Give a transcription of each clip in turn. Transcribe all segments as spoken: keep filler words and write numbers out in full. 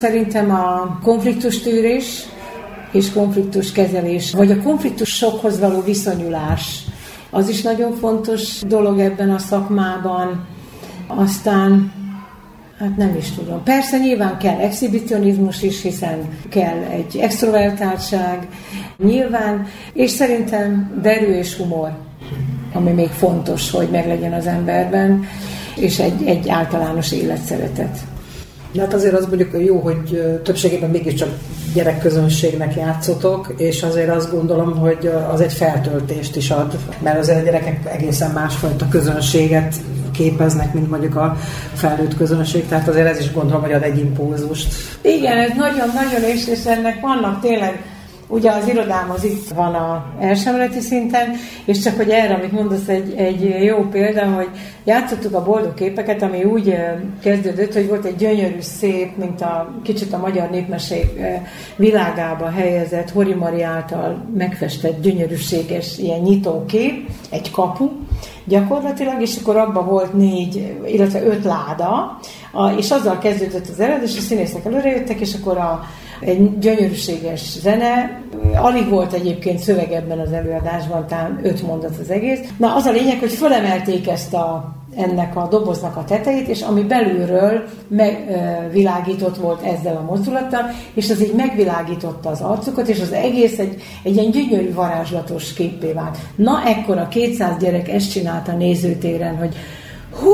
Szerintem a konfliktustűrés és konfliktuskezelés, vagy a konfliktusokhoz való viszonyulás, az is nagyon fontos dolog ebben a szakmában. Aztán, hát nem is tudom. Persze nyilván kell exhibicionizmus is, hiszen kell egy extrovertáltság, nyilván, és szerintem derű és humor, ami még fontos, hogy meglegyen az emberben, és egy, egy általános életszeretet. De hát azért az mondjuk jó, hogy többségében mégiscsak gyerekközönségnek játszotok, és azért azt gondolom, hogy az egy feltöltést is ad, mert azért a gyerekek egészen másfajta közönséget képeznek, mint mondjuk a felnőtt közönség, tehát azért ez is gondolom, hogy ad egy impulzust. Igen, ez nagyon-nagyon, és, és ennek vannak tényleg, ugye az irodám az itt van a elsemleti szinten, és csak hogy erre, amit mondasz, egy, egy jó példa, hogy játszottuk a boldog képeket, ami úgy kezdődött, hogy volt egy gyönyörű, szép, mint a kicsit a magyar népmesék világába helyezett, Hori Mari által megfestett gyönyörűséges ilyen nyitókép, egy kapu gyakorlatilag, és akkor abban volt négy, illetve öt láda, és azzal kezdődött az ered, és a színészek előrejöttek, és akkor a egy gyönyörűséges zene, alig volt egyébként szöveg ebben az előadásban, talán öt mondat az egész. Na, az a lényeg, hogy fölemelték ezt a, ennek a doboznak a tetejét, és ami belülről megvilágított volt ezzel a mozdulattal, és az így megvilágította az arcukat, és az egész egy, egy ilyen gyönyörű, varázslatos képpé vált. Na, ekkor a kétszáz gyerek ezt csinálta a nézőtéren, hogy hú!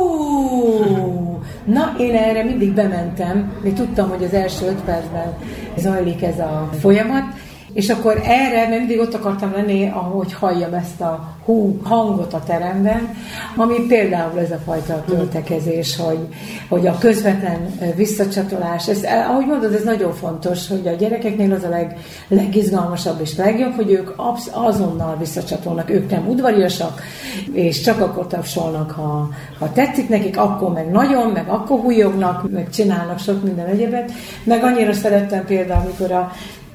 Na, én erre mindig bementem, még tudtam, hogy az első öt percben zajlik ez a folyamat, és akkor erre, mert mindig ott akartam lenni, ahogy halljam ezt a hú hangot a teremben, ami például ez a fajta töltekezés, hogy, hogy a közvetlen visszacsatolás, ez, ahogy mondod, ez nagyon fontos, hogy a gyerekeknél az a leg, legizgalmasabb és legjobb, hogy ők absz- azonnal visszacsatolnak, ők nem udvariasak, és csak akkor tapsolnak, ha, ha tetszik nekik, akkor meg nagyon, meg akkor hújognak, meg csinálnak sok minden egyebet, meg annyira szerettem például, amikor a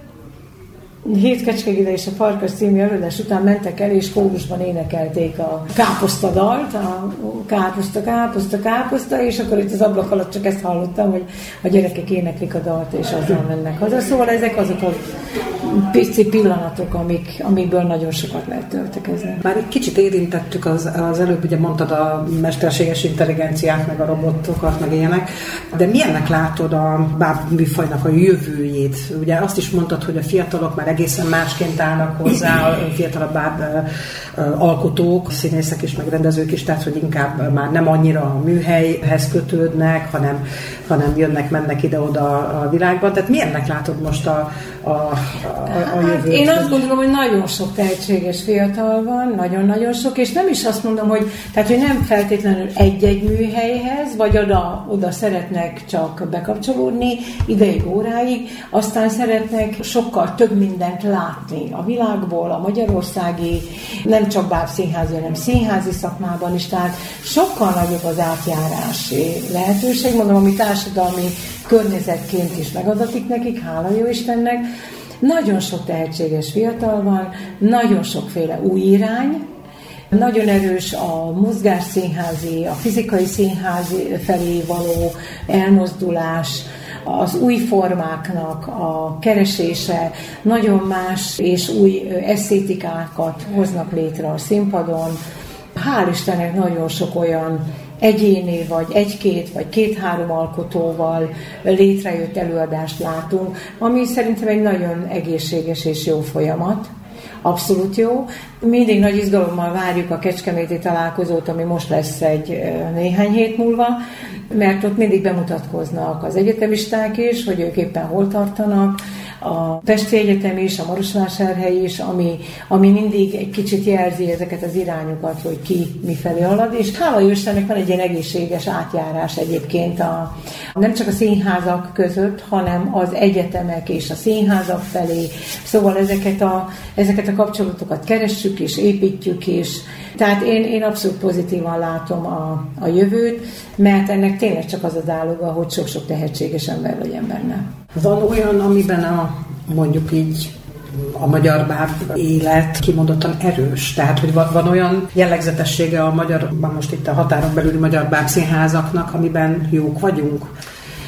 Hét kecskegide és a farkas című előadás után mentek el, és kórusban énekelték a káposztadalt, a káposzta, káposzta, káposzta, és akkor itt az ablak alatt csak ezt hallottam, hogy a gyerekek éneklik a dalt, és azzal mennek haza. Szóval ezek azok a pici pillanatok, amik, amikből nagyon sokat lehet töltekezni. Már egy kicsit érintettük az, az előbb, ugye mondtad a mesterséges intelligenciát, meg a robotokat, meg ilyenek, de milyennek látod a báb műfajnak a jövőjét? Ugye azt is mondtad, hogy a fiatalok már egészen másként állnak hozzá, a fiatalabb báb alkotók, színészek is, meg rendezők is, tehát hogy inkább már nem annyira a műhelyhez kötődnek, hanem, hanem jönnek, mennek ide-oda a világban. Tehát milyennek látod most a, a, a, a jövőt? Hát én azt gondolom, hogy nagyon sok tehetséges fiatal van, nagyon-nagyon sok, és nem is azt mondom, hogy, tehát, hogy nem feltétlenül egy-egy műhelyhez, vagy oda, oda szeretnek csak bekapcsolódni ideig, óráig, aztán szeretnek sokkal több mindent látni a világból, a magyarországi, nem csak bábszínházi, hanem színházi szakmában is, tehát sokkal nagyobb az átjárási lehetőség, mondom, ami társadalmi környezetként is megadatik nekik, hála jó Istennek. Nagyon sok tehetséges fiatal van, nagyon sokféle új irány, nagyon erős a mozgásszínházi, a fizikai színházi felé való elmozdulás, az új formáknak a keresése, nagyon más és új esztétikákat hoznak létre a színpadon. Hál' Istennek nagyon sok olyan egyéni, vagy egy-két, vagy két-három alkotóval létrejött előadást látunk, ami szerintem egy nagyon egészséges és jó folyamat. Abszolút jó. Mindig nagy izgalommal várjuk a kecskeméti találkozót, ami most lesz egy néhány hét múlva, mert ott mindig bemutatkoznak az egyetemisták is, hogy ők éppen hol tartanak, a Pesti Egyetem is, a Marosvásárhely is, ami, ami mindig egy kicsit jelzi ezeket az irányokat, hogy ki mifelé halad, és hála jó Istennek van egy ilyen egészséges átjárás egyébként a, nem csak a színházak között, hanem az egyetemek és a színházak felé, szóval ezeket a, ezeket a kapcsolatokat keressük és építjük is. Tehát én, én abszolút pozitívan látom a, a jövőt, mert ennek tényleg csak az a záloga, hogy sok-sok tehetséges ember legyen benne. Van olyan, amiben a, mondjuk így a magyar báb élet kimondottan erős? Tehát, hogy van olyan jellegzetessége a magyar, most itt a határon belüli magyar bábszínházaknak, amiben jók vagyunk?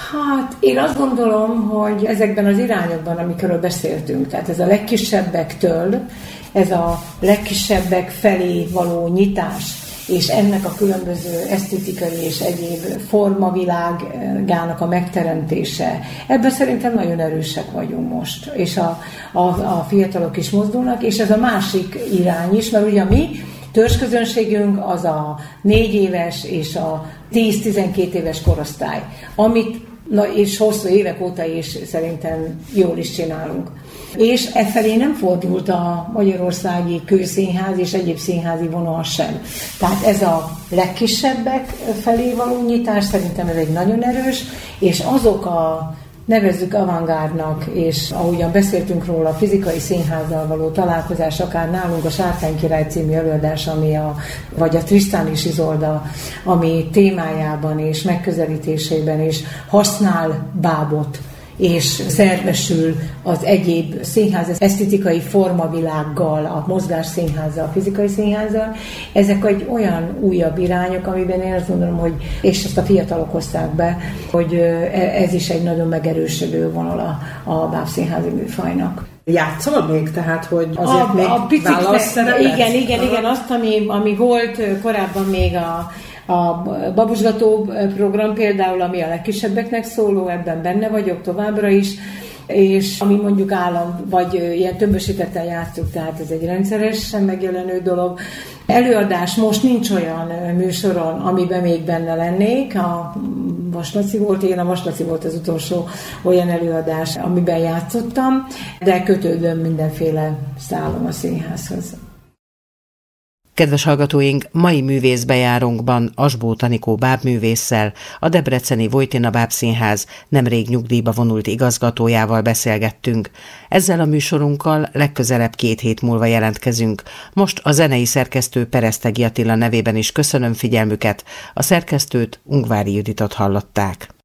Hát én azt gondolom, hogy ezekben az irányokban, amikről beszéltünk, tehát ez a legkisebbektől, ez a legkisebbek felé való nyitás, és ennek a különböző esztétikai és egyéb formavilágának a megteremtése. Ebben szerintem nagyon erősek vagyunk most, és a, a, a fiatalok is mozdulnak, és ez a másik irány is, mert ugye mi törzsközönségünk az a négy éves és a tíz-tizenkét éves korosztály, amit na, és hosszú évek óta is szerintem jól is csinálunk. És e felé nem fordult a magyarországi kőszínház és egyéb színházi vonal sem. Tehát ez a legkisebbek felé való nyitás szerintem ez egy nagyon erős, és azok a nevezzük avantgárdnak, és ahogyan beszéltünk róla, a fizikai színházzal való találkozás, akár nálunk a Sárkány király című előadás, ami a, vagy a Trisztán és Izolda, ami témájában és megközelítésében is használ bábot, és szervesül az egyéb színház esztétikai formavilággal, a mozgás színházzal, a fizikai színházzal. Ezek egy olyan újabb irányok, amiben én azt gondolom, hogy, és ezt a fiatalok hozták be, hogy ez is egy nagyon megerősödő vonala a bábszínházi műfajnak. Játszol még? Tehát, hogy azért a, még a válasz szerepet? Igen, igen, igen, azt, ami, ami volt korábban még a A babusgató program például, ami a legkisebbeknek szóló, ebben benne vagyok továbbra is, és ami mondjuk állam, vagy ilyen többösítettel játszunk, tehát ez egy rendszeresen megjelenő dolog. Előadás most nincs olyan műsoron, amiben még benne lennék. A Vasnaci volt, igen, a Vasnaci volt az utolsó olyan előadás, amiben játszottam, de kötődöm mindenféle szálom a színházhoz. Kedves hallgatóink, mai művészbejárónkban Asbóth Anikó bábművésszel, a debreceni Vojtina Bábszínház nemrég nyugdíjba vonult igazgatójával beszélgettünk. Ezzel a műsorunkkal legközelebb két hét múlva jelentkezünk. Most a zenei szerkesztő Peresztegi Attila nevében is köszönöm figyelmüket, a szerkesztőt, Ungvári Juditot hallották.